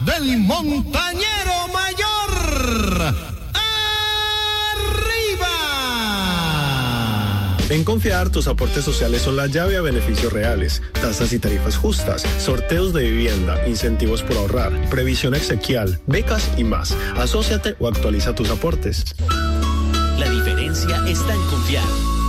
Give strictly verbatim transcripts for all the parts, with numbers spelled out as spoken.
del montañero mayor. ¡Arriba! En Confiar, tus aportes sociales son la llave a beneficios reales, tasas y tarifas justas, sorteos de vivienda, incentivos por ahorrar, previsión exequial, becas y más. Asóciate o actualiza tus aportes. La diferencia está en confiar.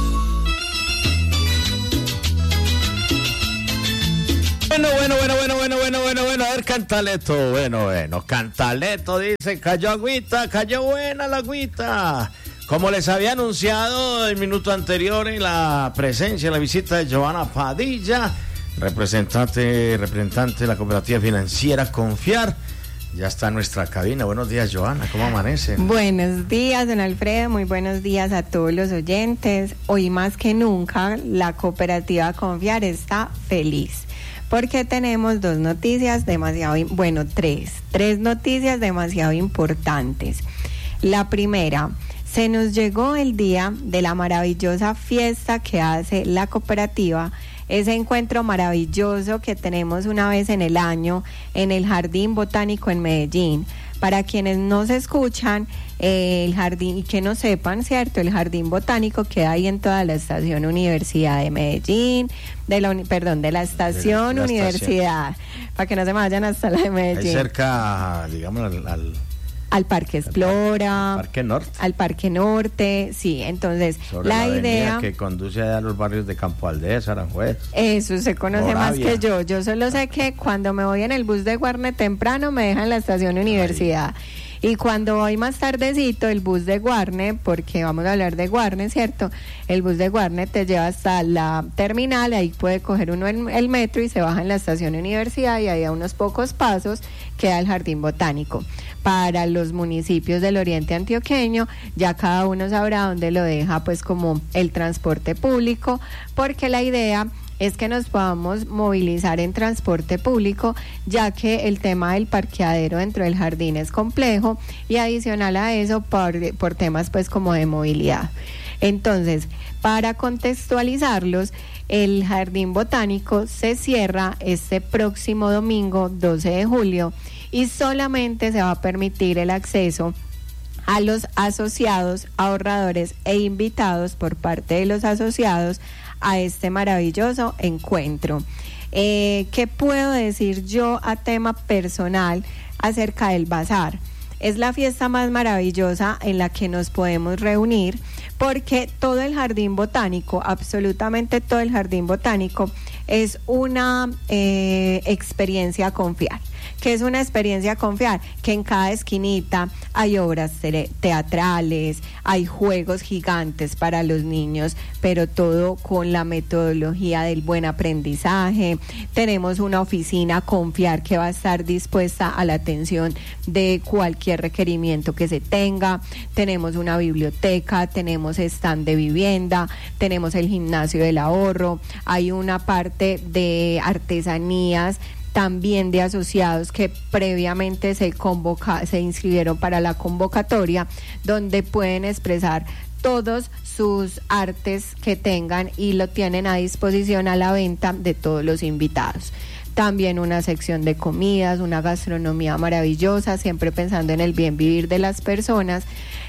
Bueno, bueno, bueno, bueno, bueno, bueno, bueno, bueno, a ver, Cantaleto, bueno, bueno, Cantaleto dice, cayó agüita, cayó buena la agüita. Como les había anunciado el minuto anterior en la presencia, la visita de Joana Padilla, representante, representante de la cooperativa financiera Confiar, ya está en nuestra cabina. Buenos días, Joana, ¿cómo amanecen? Buenos días, don Alfredo, muy buenos días a todos los oyentes. Hoy más que nunca, la cooperativa Confiar está feliz, porque tenemos dos noticias demasiado, bueno, tres, tres noticias demasiado importantes. La primera, se nos llegó el día de la maravillosa fiesta que hace la cooperativa, ese encuentro maravilloso que tenemos una vez en el año en el Jardín Botánico en Medellín. Para quienes no se escuchan, eh, el jardín, y que no sepan, ¿cierto? El Jardín Botánico queda ahí en toda la estación Universidad de Medellín, de la, perdón, de la estación de la, la Universidad, estación. Para que no se vayan hasta la de Medellín. Ahí cerca, digamos, al... al... al Parque Explora, al Parque Norte, al Parque Norte, sí. Entonces sobre la, la idea que conduce a los barrios de Campo Aldez, Aranjuez. Eso se conoce Moravia. Más que yo. Yo solo sé que cuando me voy en el bus de Guarne temprano me dejan en la estación Universidad. Ay. Y cuando voy más tardecito, el bus de Guarne, porque vamos a hablar de Guarne, ¿cierto? El bus de Guarne te lleva hasta la terminal, ahí puede coger uno en el metro y se baja en la estación Universidad, y ahí a unos pocos pasos queda el Jardín Botánico. Para los municipios del oriente antioqueño, ya cada uno sabrá dónde lo deja, pues como el transporte público, porque la idea es que nos podamos movilizar en transporte público, ya que el tema del parqueadero dentro del jardín es complejo, y adicional a eso por, por temas pues como de movilidad. Entonces, para contextualizarlos, el Jardín Botánico se cierra este próximo domingo doce de julio y solamente se va a permitir el acceso a los asociados, ahorradores e invitados por parte de los asociados a este maravilloso encuentro. Eh, ¿Qué puedo decir yo a tema personal acerca del bazar? Es la fiesta más maravillosa en la que nos podemos reunir, porque todo el jardín botánico, absolutamente todo el jardín botánico, es una eh, experiencia a confiar. ¿Qué es una experiencia a confiar? Que en cada esquinita hay obras teatrales, hay juegos gigantes para los niños, pero todo con la metodología del buen aprendizaje. Tenemos una oficina Confiar que va a estar dispuesta a la atención de cualquier requerimiento que se tenga. Tenemos una biblioteca, tenemos stand de vivienda, tenemos el gimnasio del ahorro, hay una parte de artesanías, también de asociados que previamente se convoca, se inscribieron para la convocatoria, donde pueden expresar todos sus artes que tengan y lo tienen a disposición a la venta de todos los invitados. También una sección de comidas, una gastronomía maravillosa, siempre pensando en el bien vivir de las personas.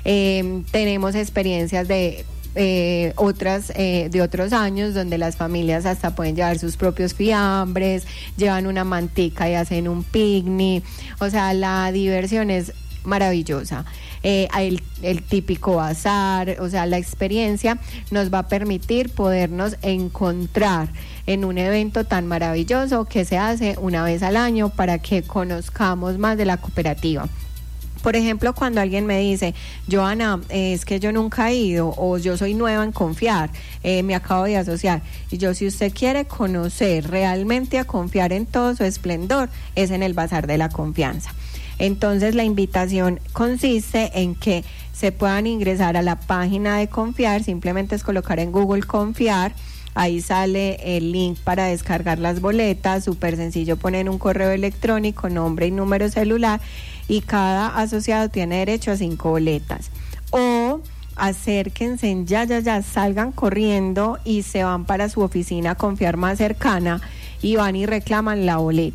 Eh, tenemos experiencias de Eh, otras eh, de otros años donde las familias hasta pueden llevar sus propios fiambres, llevan una mantica y hacen un picnic. O sea, la diversión es maravillosa. Eh, el, el típico bazar, o sea, la experiencia nos va a permitir podernos encontrar en un evento tan maravilloso que se hace una vez al año para que conozcamos más de la cooperativa. Por ejemplo, cuando alguien me dice, Joana, eh, es que yo nunca he ido, o yo soy nueva en Confiar, eh, me acabo de asociar, y yo, si usted quiere conocer realmente a Confiar en todo su esplendor, es en el Bazar de la Confianza. Entonces, la invitación consiste en que se puedan ingresar a la página de Confiar, simplemente es colocar en Google Confiar. Ahí sale el link para descargar las boletas, súper sencillo, poner un correo electrónico, nombre y número celular, y cada asociado tiene derecho a cinco boletas. O acérquense, ya, ya, ya, salgan corriendo y se van para su oficina Confiar más cercana y van y reclaman la boleta,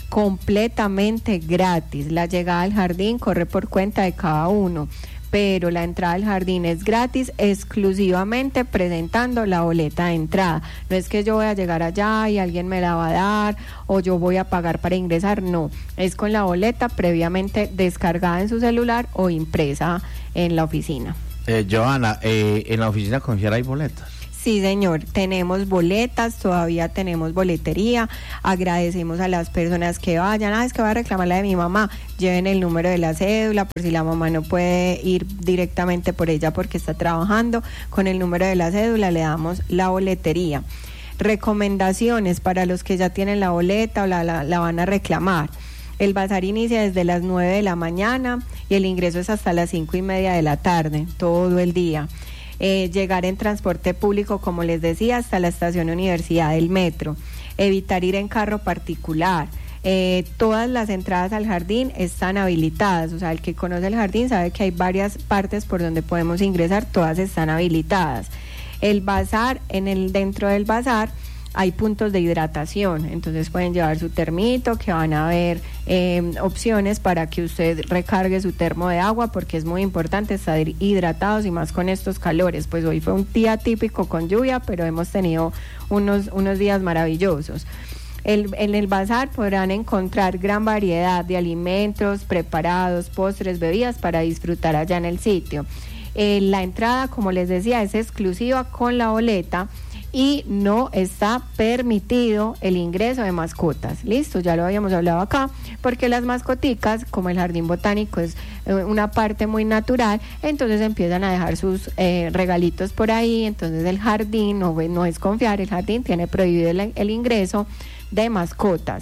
completamente gratis. La llegada al jardín corre por cuenta de cada uno, pero la entrada al jardín es gratis exclusivamente presentando la boleta de entrada. No es que yo voy a llegar allá y alguien me la va a dar o yo voy a pagar para ingresar, no, es con la boleta previamente descargada en su celular o impresa en la oficina. Eh, Johanna, eh, ¿en la oficina Confiar hay boletas? Sí, señor, tenemos boletas, todavía tenemos boletería. Agradecemos a las personas que vayan. Ah, es que voy a reclamar la de mi mamá. Lleven el número de la cédula por si la mamá no puede ir directamente por ella porque está trabajando. Con el número de la cédula le damos la boletería. Recomendaciones para los que ya tienen la boleta o la, la, la van a reclamar. El bazar inicia desde las nueve de la mañana y el ingreso es hasta las cinco y media de la tarde, todo el día. Eh, llegar en transporte público, como les decía, hasta la estación Universidad del Metro, evitar ir en carro particular. Eh, todas las entradas al jardín están habilitadas, o sea, el que conoce el jardín sabe que hay varias partes por donde podemos ingresar, todas están habilitadas. El bazar, en el dentro del bazar hay puntos de hidratación, entonces pueden llevar su termito, que van a haber eh, opciones para que usted recargue su termo de agua, porque es muy importante estar hidratados y más con estos calores. Pues hoy fue un día típico con lluvia, pero hemos tenido unos, unos días maravillosos. El, en el bazar podrán encontrar gran variedad de alimentos, preparados, postres, bebidas para disfrutar allá en el sitio. Eh, la entrada, como les decía, es exclusiva con la boleta y no está permitido el ingreso de mascotas. Listo, ya lo habíamos hablado acá, porque las mascoticas, como el jardín botánico es eh, una parte muy natural, entonces empiezan a dejar sus eh, regalitos por ahí, entonces el jardín no, no es confiar, el jardín tiene prohibido el, el ingreso de mascotas.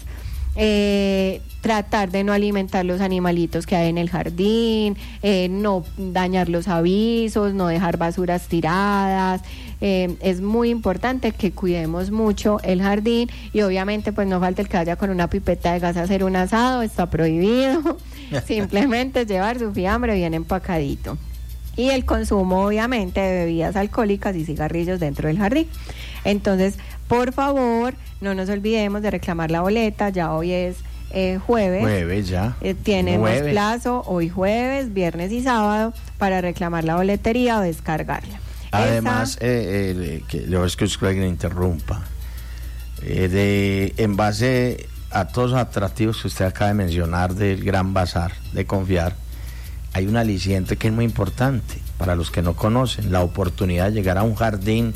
Eh, tratar de no alimentar los animalitos que hay en el jardín, eh, no dañar los avisos, no dejar basuras tiradas. Eh, es muy importante que cuidemos mucho el jardín y obviamente pues no falta el que vaya con una pipeta de gas a hacer un asado, está prohibido. Simplemente llevar su fiambre bien empacadito. Y el consumo obviamente de bebidas alcohólicas y cigarrillos dentro del jardín. Entonces, por favor, no nos olvidemos de reclamar la boleta. Ya hoy es eh, jueves. Jueves ya. Eh, tenemos jueves. plazo hoy jueves, viernes y sábado para reclamar la boletería o descargarla. Además, Esa... eh, eh, que, yo es que usted que interrumpa. Eh, de, en base a todos los atractivos que usted acaba de mencionar del Gran Bazar de Confiar, hay un aliciente que es muy importante para los que no conocen, la oportunidad de llegar a un jardín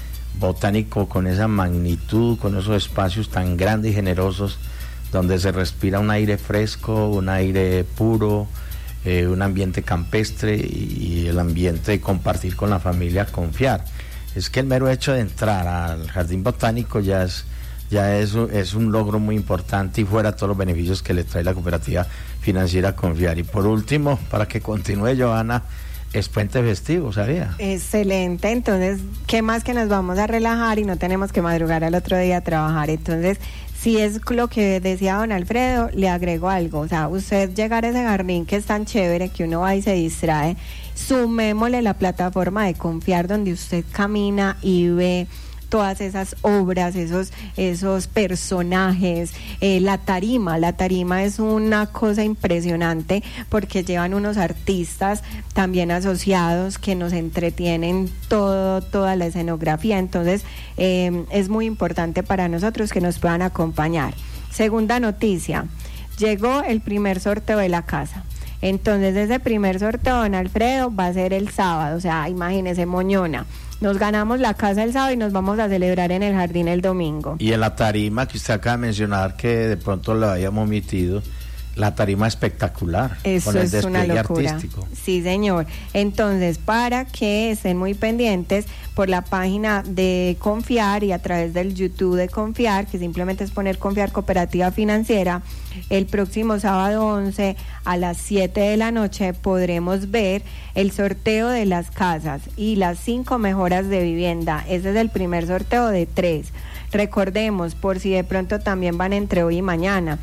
botánico con esa magnitud, con esos espacios tan grandes y generosos, donde se respira un aire fresco, un aire puro, eh, un ambiente campestre y, y el ambiente de compartir con la familia, confiar. Es que el mero hecho de entrar al jardín botánico ya es ya es, es un logro muy importante y fuera todos los beneficios que le trae la cooperativa financiera Confiar. Y por último, para que continúe, Johanna, es puente festivo, ¿sabía? Excelente, entonces, ¿qué más que nos vamos a relajar y no tenemos que madrugar al otro día a trabajar? Entonces, si es lo que decía don Alfredo, le agrego algo, o sea, usted llegar a ese jardín que es tan chévere que uno va y se distrae, sumémosle la plataforma de Confiar donde usted camina y ve todas esas obras, esos, esos personajes, eh, la tarima, la tarima es una cosa impresionante porque llevan unos artistas también asociados que nos entretienen todo, toda la escenografía, entonces eh, es muy importante para nosotros que nos puedan acompañar. Segunda noticia, llegó el primer sorteo de la casa. Entonces ese primer sorteo, don Alfredo, va a ser el sábado, o sea, imagínese, moñona. Nos ganamos la casa el sábado y nos vamos a celebrar en el jardín el domingo. Y en la tarima que usted acaba de mencionar, que de pronto lo habíamos omitido, la tarima espectacular. Eso con el es una locura. Artístico. Sí, señor. Entonces, para que estén muy pendientes por la página de Confiar y a través del YouTube de Confiar, que simplemente es poner Confiar Cooperativa Financiera, el próximo sábado once a las siete de la noche podremos ver el sorteo de las casas y las cinco mejoras de vivienda. Ese es el primer sorteo de tres. Recordemos, por si de pronto también van entre hoy y mañana,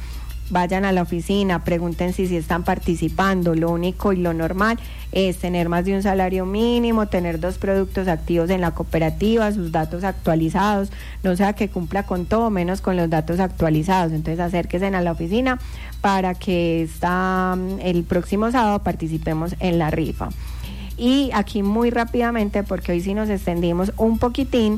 vayan a la oficina, pregunten si, si están participando. Lo único y lo normal es tener más de un salario mínimo, tener dos productos activos en la cooperativa, sus datos actualizados, no sea que cumpla con todo menos con los datos actualizados. Entonces acérquense a la oficina para que esta, el próximo sábado participemos en la rifa. Y aquí muy rápidamente, porque hoy sí nos extendimos un poquitín,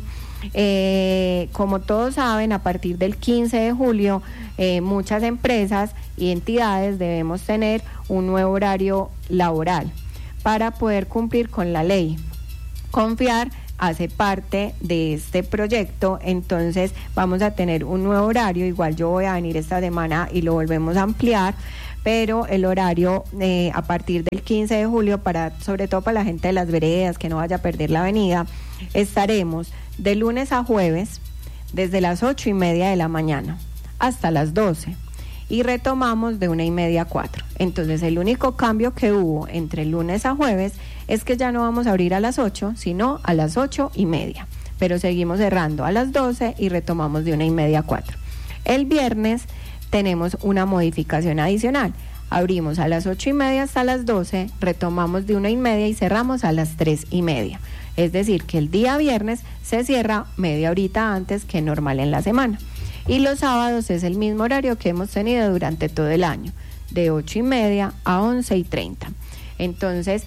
eh, como todos saben, a partir del quince de julio, eh, muchas empresas y entidades debemos tener un nuevo horario laboral para poder cumplir con la ley. Confiar hace parte de este proyecto, entonces vamos a tener un nuevo horario. Igual yo voy a venir esta semana y lo volvemos a ampliar, pero el horario eh, a partir del quince de julio, para sobre todo para la gente de las veredas, que no vaya a perder la avenida, estaremos de lunes a jueves desde las ocho y media de la mañana hasta las doce y retomamos de una y media a cuatro. Entonces el único cambio que hubo entre lunes a jueves es que ya no vamos a abrir a las ocho, sino a las ocho y media, pero seguimos cerrando a las doce y retomamos de una y media a cuatro. El viernes tenemos una modificación adicional. Abrimos a las ocho y media hasta las doce, retomamos de una y media y cerramos a las tres y media. Es decir, que el día viernes se cierra media horita antes que normal en la semana. Y los sábados es el mismo horario que hemos tenido durante todo el año, de ocho y media a once y treinta. Entonces,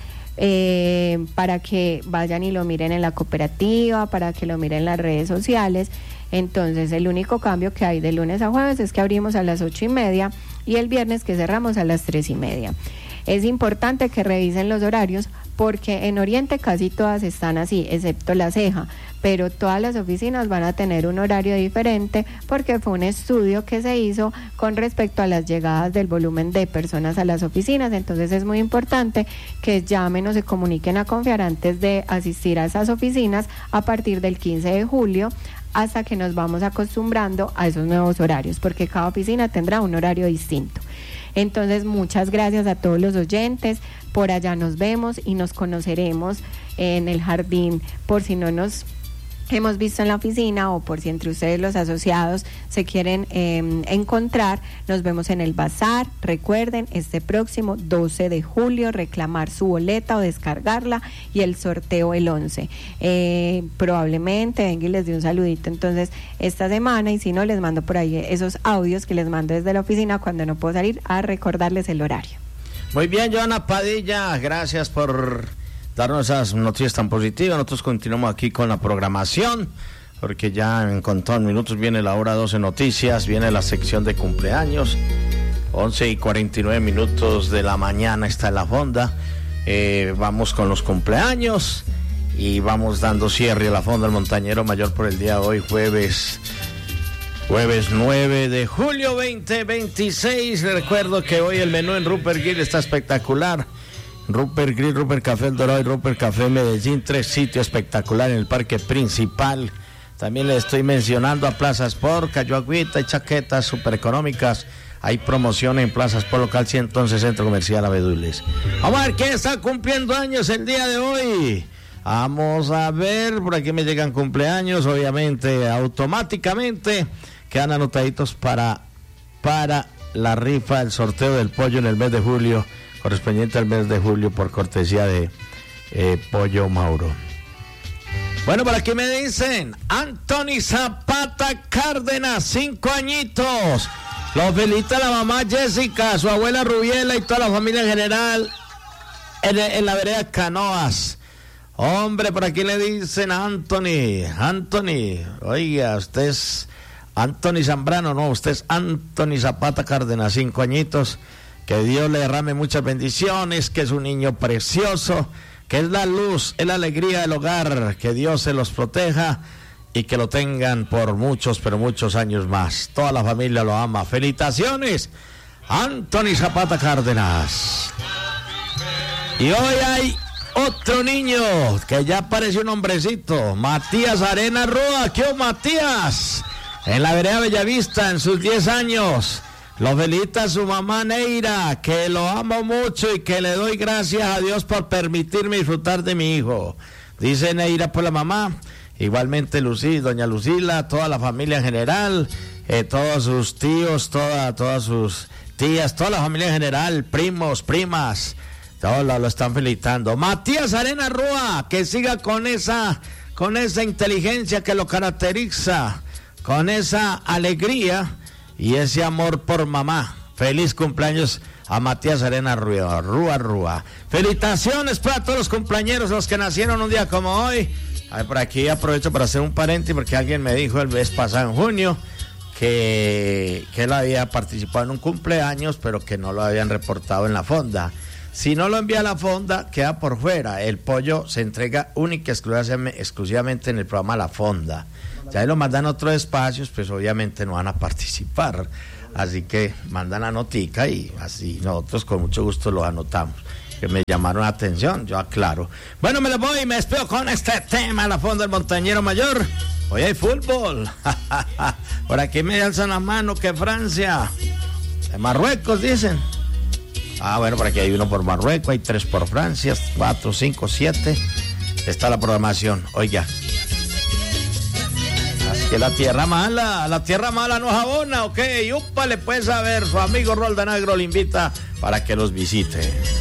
eh, para que vayan y lo miren en la cooperativa, para que lo miren en las redes sociales. Entonces el único cambio que hay de lunes a jueves es que abrimos a las ocho y media y el viernes que cerramos a las tres y media. Es importante que revisen los horarios porque en Oriente casi todas están así, excepto La Ceja, pero todas las oficinas van a tener un horario diferente porque fue un estudio que se hizo con respecto a las llegadas del volumen de personas a las oficinas. Entonces es muy importante que llamen o se comuniquen a Confiar antes de asistir a esas oficinas a partir del quince de julio, hasta que nos vamos acostumbrando a esos nuevos horarios, porque cada oficina tendrá un horario distinto. Entonces, muchas gracias a todos los oyentes. Por allá nos vemos y nos conoceremos en el jardín, por si no nos hemos visto en la oficina o por si entre ustedes los asociados se quieren eh, encontrar. Nos vemos en el bazar. Recuerden, este próximo doce de julio, reclamar su boleta o descargarla, y el sorteo el once. Eh, probablemente venga y les dé un saludito entonces esta semana, y si no, les mando por ahí esos audios que les mando desde la oficina cuando no puedo salir, a recordarles el horario. Muy bien, Joana Padilla, gracias por darnos esas noticias tan positivas. Nosotros continuamos aquí con la programación, porque ya en contados minutos viene la hora doce noticias, viene la sección de cumpleaños. Once y cuarenta y nueve minutos de la mañana está en la fonda. Eh, vamos con los cumpleaños y vamos dando cierre a la fonda del Montañero Mayor por el día de hoy, jueves Jueves nueve de julio veinte veintiséis. Les recuerdo que hoy el menú en Rupert Grill está espectacular. Rupert Grill, Rupert Café El Dorado y Rupert Café Medellín, tres sitios espectaculares en el parque principal. También les estoy mencionando a Plaza Sport, Cayo Agüita y chaquetas super económicas. Hay promociones en Plaza Sport Local ciento once, Centro Comercial Abedules. Vamos a ver quién está cumpliendo años el día de hoy. Vamos a ver, por aquí me llegan cumpleaños, obviamente, automáticamente quedan anotaditos para, para la rifa, el sorteo del pollo en el mes de julio, correspondiente al mes de julio, por cortesía de eh, Pollo Mauro. Bueno, por aquí me dicen, Anthony Zapata Cárdenas, cinco añitos. Los felicita la mamá Jessica, su abuela Rubiela y toda la familia en general en, en la vereda Canoas. Hombre, por aquí le dicen a Anthony, Anthony, oiga, usted es Anthony Zambrano, no, usted es Anthony Zapata Cárdenas, cinco añitos. Que Dios le derrame muchas bendiciones, que es un niño precioso, que es la luz, es la alegría del hogar, que Dios se los proteja y que lo tengan por muchos, pero muchos años más. Toda la familia lo ama. Felicitaciones, Anthony Zapata Cárdenas. Y hoy hay otro niño que ya parece un hombrecito, Matías Arena Roa. ¿Qué o Matías? En la vereda Bellavista, en sus diez años. Lo felicita su mamá Neira, que lo amo mucho y que le doy gracias a Dios por permitirme disfrutar de mi hijo. Dice Neira por la mamá. Igualmente Lucy, doña Lucila, toda la familia en general, eh, todos sus tíos, toda, todas sus tías, toda la familia en general, primos, primas, todos lo, lo están felicitando. Matías Arena Rúa, que siga con esa, con esa inteligencia que lo caracteriza, con esa alegría y ese amor por mamá. Feliz cumpleaños a Matías Arena Rúa, Rúa, Rúa. Felicitaciones para todos los cumpleaños, los que nacieron un día como hoy. Ay, por aquí aprovecho para hacer un paréntesis porque alguien me dijo el mes pasado en junio que, que él había participado en un cumpleaños, pero que no lo habían reportado en la fonda. Si no lo envía a la fonda, queda por fuera. El pollo se entrega única y exclusivamente en el programa La Fonda. Ya lo mandan a otros espacios, pues obviamente no van a participar. Así que mandan la notica y así nosotros con mucho gusto lo anotamos. Que me llamaron la atención, yo aclaro. Bueno, me lo voy y me despido con este tema, La Fonda del Montañero Mayor. Hoy hay fútbol. Por aquí me alzan la mano que Francia. De Marruecos, dicen. Ah, bueno, por aquí hay uno por Marruecos, hay tres por Francia, cuatro, cinco, siete. Está la programación, oiga. Así que la tierra mala, la tierra mala no abona, ok. Upa, le puede saber, su amigo Roldanagro le invita para que los visite.